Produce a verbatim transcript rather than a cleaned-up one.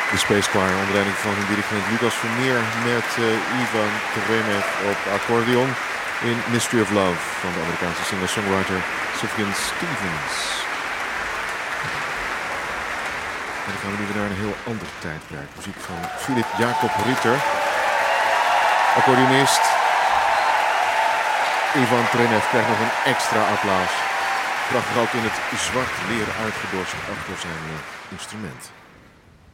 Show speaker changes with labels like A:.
A: De Space Choir onder leiding van dirigent Lucas Vermeer met uh, Ivan Trenev op accordeon in Mystery of Love van de Amerikaanse singer-songwriter Sufjan Stevens. En dan gaan we nu weer naar een heel ander tijdperk. Muziek van Philipp Jakob Ritter, accordeonist. Ivan Trenev krijgt nog een extra applaus. Prachtig ook in het zwart leer uitgedorst achter zijn uh, instrument.